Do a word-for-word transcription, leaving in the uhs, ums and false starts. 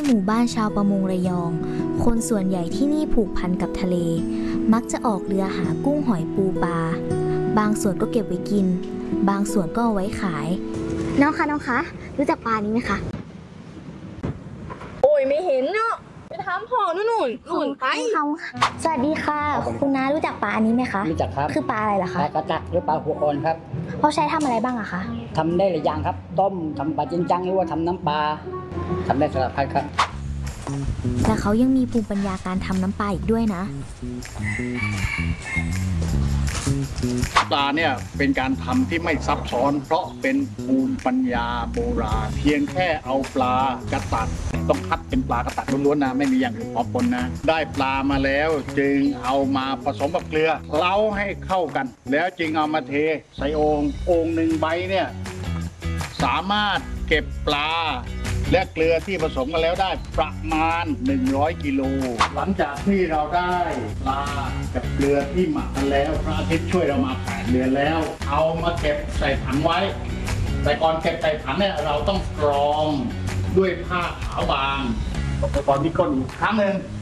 หมู่บ้านชาวประมงระยองคนส่วนใหญ่ที่นี่ผูกพันกับทะเลมักจะออกเรือหากุ้งหอยปูปลาบางส่วนก็เก็บไว้กินบางส่วนก็เอาไว้ขายน้องคะน้องคะรู้จักปลานี้ไหมคะโอ้ยไม่เห็นเนาะไปถามพ่อนู่นนู่นนู่นไปสวัสดีค่ะคุณน้ารู้จักปลาอันนี้ไหมคะรู้จักครับคือปลาอะไรล่ะคะปลากระจักหรือปลาหัวอ่อนครับเขาใช้ทำอะไรบ้างอะคะทำได้หลายอย่างครับต้มทำปลาจิ้นจังหรือว่าทำน้ำปลาทำได้สารพัดครับและเขายังมีภูมิปัญญาการทำน้ำปลาอีกด้วยนะปลาเนี่ยเป็นการทำที่ไม่ซับซ้อนเพราะเป็นภูมิปัญญาโบราณเพียงแค่เอาปลากระตัดต้องคัดเป็นปลากระตัดล้วนๆนะไม่มีอย่างอื่นพอปนนะได้ปลามาแล้วจึงเอามาผสมกับเกลือเคล้าให้เข้ากันแล้วจึงเอามาเทใส่โอ่งโอ่งหนึ่งใบเนี่ยสามารถเก็บปลาและเกลือที่ผสมกันแล้วได้ประมาณหนึ่งร้อยกิโลหลังจากที่เราได้ปลากับเกลือที่หมักกันแล้วพระอาทิตย์ช่วยเรามาแปดเดือนแล้วเอามาเก็บใส่ถังไว้แต่ก่อนเก็บใส่ถังเนี่ยเราต้องกรองด้วยผ้าขาวบางก่อนที่ก้นอีกครั้งหนึ่ง